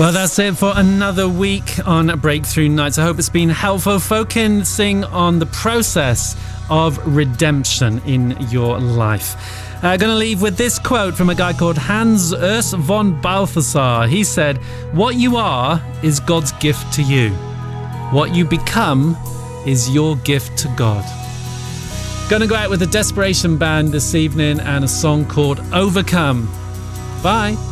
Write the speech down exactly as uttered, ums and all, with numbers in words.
Well, that's it for another week on Breakthrough Nights. I hope it's been helpful, focusing on the process of redemption in your life. I'm uh, going to leave with this quote from a guy called Hans Urs von Balthasar. He said, "What you are is God's gift to you. What you become is your gift to God." Going to go out with the Desperation Band this evening and a song called Overcome. Bye.